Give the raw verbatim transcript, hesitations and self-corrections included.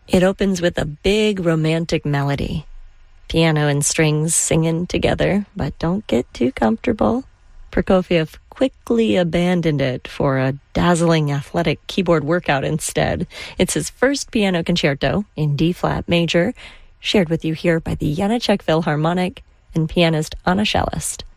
It opens with a big romantic melody. Piano and strings singing together, but don't get too comfortable. Prokofiev quickly abandoned it for a dazzling athletic keyboard workout instead. It's his first piano concerto in D-flat major, shared with you here by the Janáček Philharmonic and pianist Anna Cellist.